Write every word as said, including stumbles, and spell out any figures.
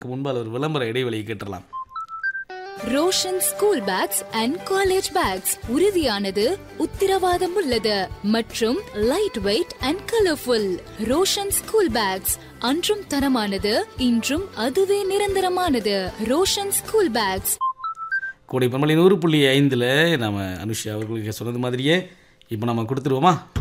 முன்பால் ஒரு விளம்பர இடைவெளியை கேட்டுடலாம். Roshan school packs and college bags உறுதியானது, உத்திரவாதம் உள்ளது மற்றும் light weight and colourful. Roshan school packs அன்றும் தரமானது, இன்றும் அதுவே நிரந்தரமானது. Roshan school packs. கோடை பண்பலை நூறு புள்ளி ஐந்தில் நம்ம அனுஷா அவர்களுக்கு சொன்னது மாதிரியே இப்போ நம்ம கொடுத்துருவோமா?